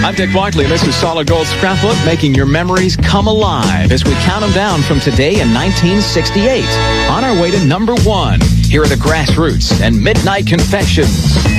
I'm Dick Bartley, and this is Solid Gold Scrapbook, making your memories come alive as we count them down from today in 1968. On our way to number 1, here are the Grassroots and Midnight Confections.